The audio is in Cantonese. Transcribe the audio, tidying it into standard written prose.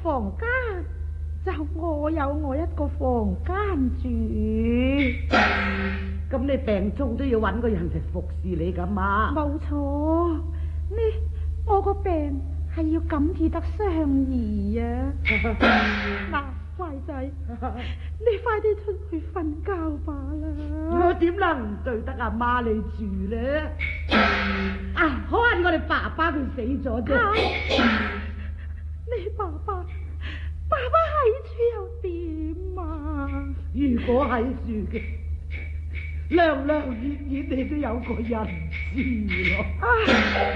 房間，就我有我一個房間住。 咁你病中都要揾個人嚟服侍你噶嘛？ 冇錯，呢我個病係要咁至得相宜啊！嗱，壞仔，你快啲出去瞓覺吧啦！ 我點能唔對得阿媽你住呢？啊，可恨我哋爸爸佢死咗啫。 你爸爸喺處又點啊？ 如果喺處嘅，涼涼熱熱你都有個人知咯。